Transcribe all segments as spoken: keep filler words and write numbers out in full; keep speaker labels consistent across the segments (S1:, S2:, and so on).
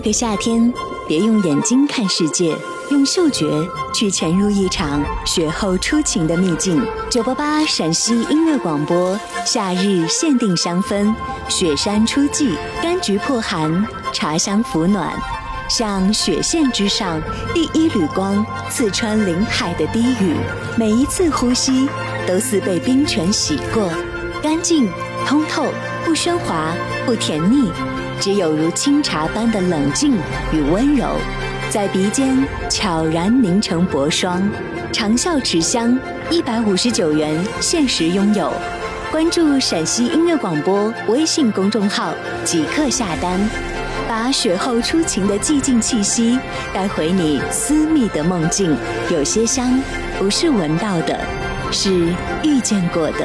S1: 个夏天，别用眼睛看世界，用嗅觉去潜入一场雪后初晴的秘境。九八八陕西音乐广播，夏日限定香氛，雪山初霁，柑橘破寒，茶香抚暖。像雪线之上第一缕光，刺穿林海的低语，每一次呼吸都似被冰泉洗过，干净通透，不喧哗，不甜腻，只有如清茶般的冷静与温柔，在鼻尖悄然凝成薄霜。长效持香，一百五十九元限时拥有。关注陕西音乐广播微信公众号，即刻下单，把雪后初晴的寂静气息带回你私密的梦境。有些香不是闻到的，是遇见过的。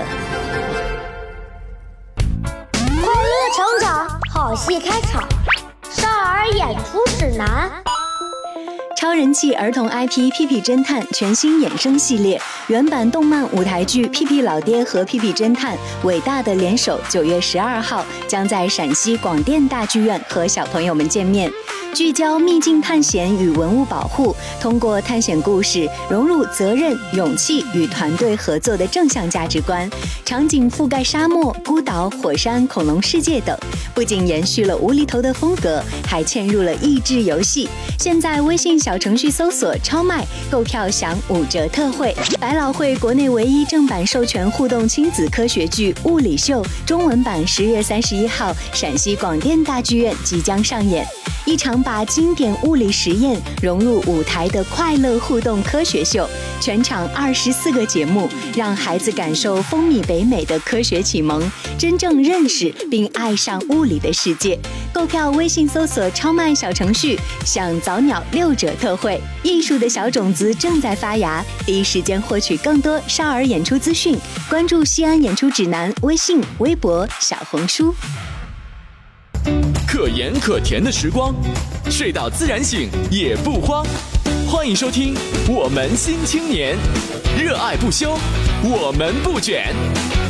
S2: 快乐成长，好戏开场，少儿演出指南。
S1: 超人气儿童 I P《屁屁侦探》全新衍生系列，原版动漫舞台剧《屁屁老爹》和《屁屁侦探》伟大的联手，九月十二号将在陕西广电大剧院和小朋友们见面。聚焦秘境探险与文物保护，通过探险故事融入责任、勇气与团队合作的正向价值观。场景覆盖沙漠、孤岛、火山、恐龙世界等，不仅延续了无厘头的风格，还嵌入了益智游戏。现在微信小程序搜索超卖，购票享五折特惠。百老汇国内唯一正版授权互动亲子科学剧《物理秀》中文版十月三十一号陕西广电大剧院即将上演。一场把经典物理实验融入舞台的快乐互动科学秀，全场二十四个节目，让孩子感受风靡北美的科学启蒙，真正认识并爱上物理的世界。购票微信搜索超卖小程序，享早鸟六折特惠。艺术的小种子正在发芽，第一时间获取更多少儿演出资讯，关注西安演出指南微信、微博、小红书。
S3: 可盐可甜的时光，睡到自然醒也不慌。欢迎收听《我们新青年》，热爱不休，我们不卷。